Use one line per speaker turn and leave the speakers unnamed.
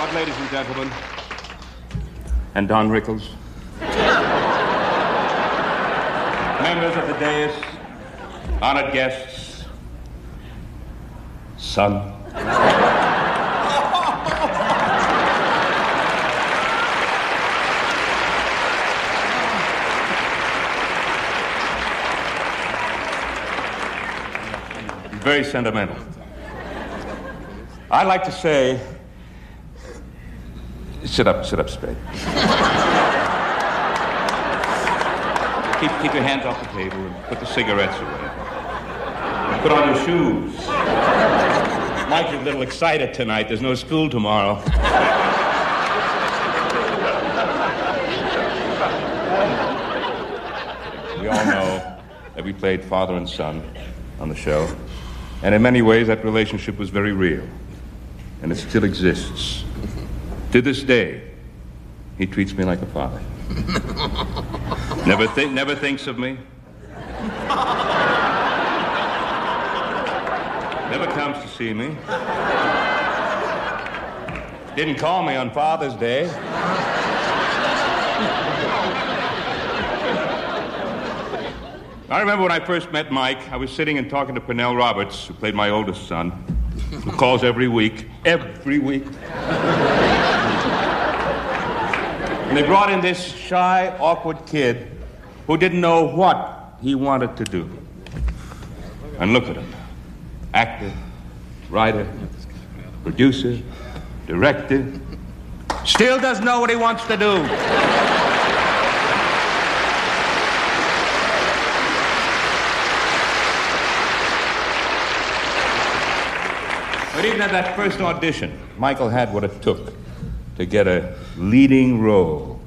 But, ladies and gentlemen, and Don Rickles, members of the dais, honored guests, son. Very sentimental. I'd like to say, sit up straight. Keep your hands off the table and put the cigarettes away. And put on your shoes. Mike's a little excited tonight. There's no school tomorrow. We all know that we played father and son on the show. And in many ways, that relationship was very real. And it still exists. To this day, he treats me like a father. Never thinks of me. Never comes to see me. Didn't call me on Father's Day. I remember when I first met Mike, I was sitting and talking to Pernell Roberts, who played my oldest son, who calls every week. And they brought in this shy, awkward kid who didn't know what he wanted to do. And look at him. Actor, writer, producer, director. Still doesn't know what he wants to do. But even at that first audition, Michael had what it took to get a leading role